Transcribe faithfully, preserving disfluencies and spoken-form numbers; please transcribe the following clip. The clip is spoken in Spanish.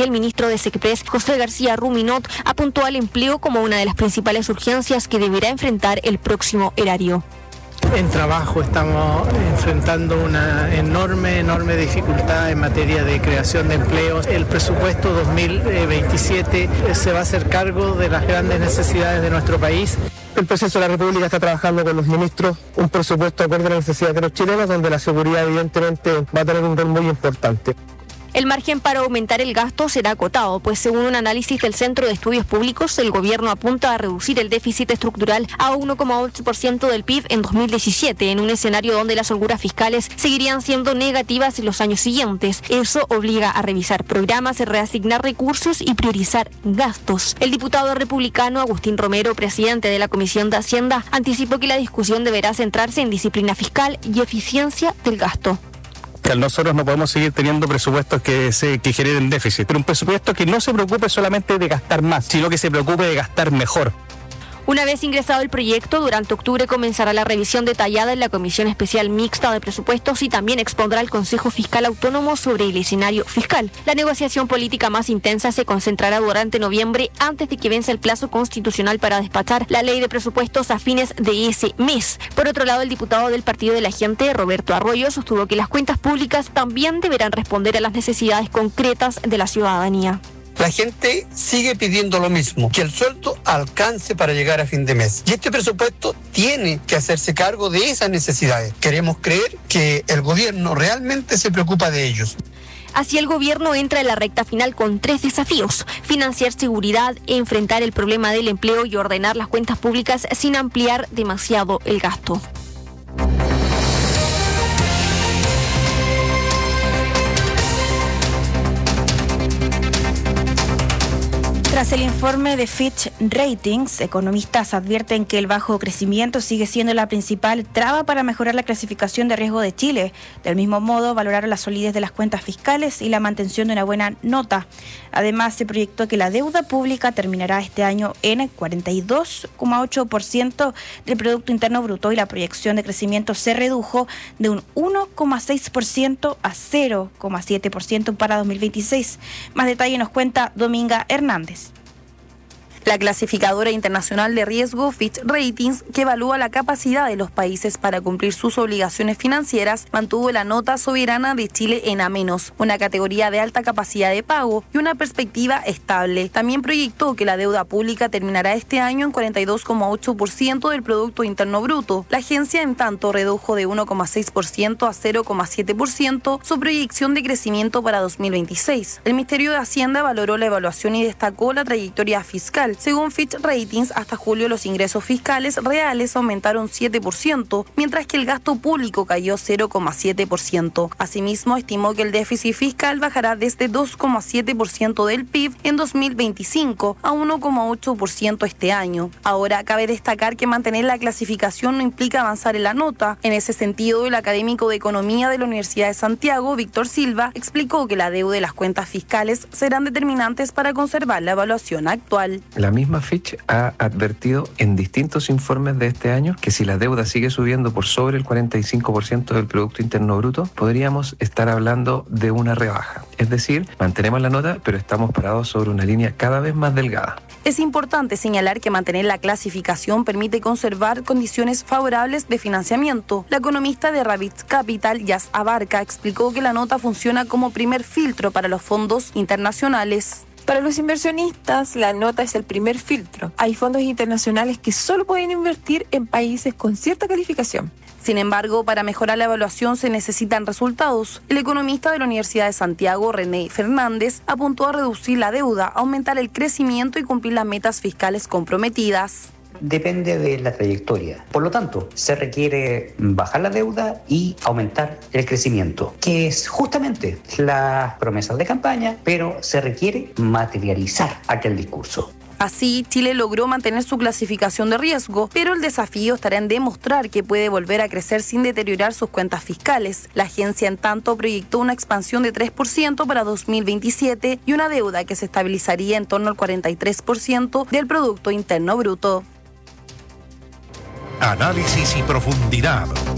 el ministro de SECPRES, José García Ruminot, apuntó al empleo como una de las principales urgencias que deberá enfrentar el próximo erario. En trabajo estamos enfrentando una enorme, enorme dificultad en materia de creación de empleos. El presupuesto dos mil veintisiete se va a hacer cargo de las grandes necesidades de nuestro país. El Presidente de la República está trabajando con los ministros un presupuesto acorde a las necesidades de los chilenos, donde la seguridad evidentemente va a tener un rol muy importante. El margen para aumentar el gasto será acotado, pues según un análisis del Centro de Estudios Públicos, el gobierno apunta a reducir el déficit estructural a uno coma ocho por ciento del P I B en dos mil diecisiete, en un escenario donde las holguras fiscales seguirían siendo negativas en los años siguientes. Eso obliga a revisar programas, reasignar recursos y priorizar gastos. El diputado republicano Agustín Romero, presidente de la Comisión de Hacienda, anticipó que la discusión deberá centrarse en disciplina fiscal y eficiencia del gasto. Nosotros no podemos seguir teniendo presupuestos que se que generen déficit, pero un presupuesto que no se preocupe solamente de gastar más, sino que se preocupe de gastar mejor. Una vez ingresado el proyecto, durante octubre comenzará la revisión detallada en la Comisión Especial Mixta de Presupuestos y también expondrá al Consejo Fiscal Autónomo sobre el escenario fiscal. La negociación política más intensa se concentrará durante noviembre, antes de que venza el plazo constitucional para despachar la ley de presupuestos a fines de ese mes. Por otro lado, el diputado del Partido de la Gente, Roberto Arroyo, sostuvo que las cuentas públicas también deberán responder a las necesidades concretas de la ciudadanía. La gente sigue pidiendo lo mismo, que el sueldo alcance para llegar a fin de mes. Y este presupuesto tiene que hacerse cargo de esas necesidades. Queremos creer que el gobierno realmente se preocupa de ellos. Así el gobierno entra en la recta final con tres desafíos: financiar seguridad, enfrentar el problema del empleo y ordenar las cuentas públicas sin ampliar demasiado el gasto. Tras el informe de Fitch Ratings, economistas advierten que el bajo crecimiento sigue siendo la principal traba para mejorar la clasificación de riesgo de Chile. Del mismo modo, valoraron la solidez de las cuentas fiscales y la mantención de una buena nota. Además, se proyectó que la deuda pública terminará este año en cuarenta y dos coma ocho por ciento del Producto Interno Bruto y la proyección de crecimiento se redujo de un uno coma seis por ciento a cero coma siete por ciento para dos mil veintiséis. Más detalle nos cuenta Dominga Hernández. La clasificadora internacional de riesgo Fitch Ratings, que evalúa la capacidad de los países para cumplir sus obligaciones financieras, mantuvo la nota soberana de Chile en A-, una categoría de alta capacidad de pago y una perspectiva estable. También proyectó que la deuda pública terminará este año en cuarenta y dos coma ocho por ciento del Producto Interno Bruto. La agencia, en tanto, redujo de uno coma seis por ciento a cero coma siete por ciento su proyección de crecimiento para dos mil veintiséis. El Ministerio de Hacienda valoró la evaluación y destacó la trayectoria fiscal. Según Fitch Ratings, hasta julio los ingresos fiscales reales aumentaron siete por ciento, mientras que el gasto público cayó cero coma siete por ciento. Asimismo, estimó que el déficit fiscal bajará desde dos coma siete por ciento del P I B en dos mil veinticinco a uno coma ocho por ciento este año. Ahora, cabe destacar que mantener la clasificación no implica avanzar en la nota. En ese sentido, el académico de Economía de la Universidad de Santiago, Víctor Silva, explicó que la deuda y las cuentas fiscales serán determinantes para conservar la evaluación actual. La misma Fitch ha advertido en distintos informes de este año que si la deuda sigue subiendo por sobre el cuarenta y cinco por ciento del Producto Interno Bruto, podríamos estar hablando de una rebaja. Es decir, mantenemos la nota, pero estamos parados sobre una línea cada vez más delgada. Es importante señalar que mantener la clasificación permite conservar condiciones favorables de financiamiento. La economista de Ravitz Capital, Yas Abarca, explicó que la nota funciona como primer filtro para los fondos internacionales. Para los inversionistas, la nota es el primer filtro. Hay fondos internacionales que solo pueden invertir en países con cierta calificación. Sin embargo, para mejorar la evaluación se necesitan resultados. El economista de la Universidad de Santiago, René Fernández, apuntó a reducir la deuda, aumentar el crecimiento y cumplir las metas fiscales comprometidas. Depende de la trayectoria. Por lo tanto, se requiere bajar la deuda y aumentar el crecimiento, que es justamente las promesas de campaña, pero se requiere materializar aquel discurso. Así, Chile logró mantener su clasificación de riesgo, pero el desafío estará en demostrar que puede volver a crecer sin deteriorar sus cuentas fiscales. La agencia, en tanto, proyectó una expansión de tres por ciento para dos mil veintisiete y una deuda que se estabilizaría en torno al cuarenta y tres por ciento del Producto Interno Bruto. Análisis y profundidad.